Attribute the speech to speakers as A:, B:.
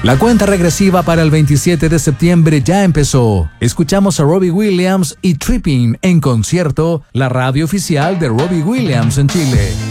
A: La cuenta regresiva para el 27 de septiembre ya empezó. Escuchamos a Robbie Williams y Tripping en concierto, la radio oficial de Robbie Williams en Chile.